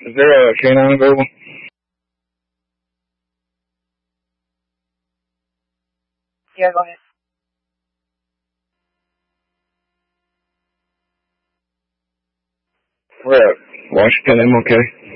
Is there a canine available? Yeah, go ahead. We're at Washington, MLK.